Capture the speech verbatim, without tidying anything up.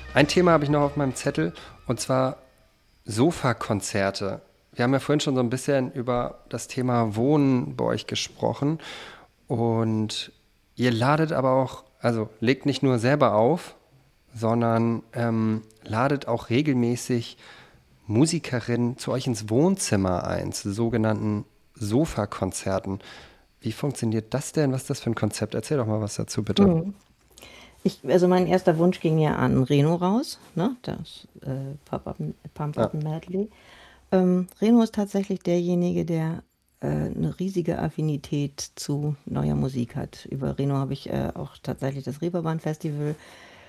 Ein Thema habe ich noch auf meinem Zettel und zwar Sofakonzerte. Wir haben ja vorhin schon so ein bisschen über das Thema Wohnen bei euch gesprochen und ihr ladet aber auch, also legt nicht nur selber auf, sondern ähm, ladet auch regelmäßig Musikerinnen zu euch ins Wohnzimmer ein, zu sogenannten Sofakonzerten. Wie funktioniert das denn? Was ist das für ein Konzept? Erzähl doch mal was dazu, bitte. Mhm. Ich, also mein erster Wunsch ging ja an Reno raus, ne? Das äh, Pump Up, Pump Ja. Up Medley. Ähm, Reno ist tatsächlich derjenige, der äh, eine riesige Affinität zu neuer Musik hat. Über Reno habe ich äh, auch tatsächlich das Reeperbahn Festival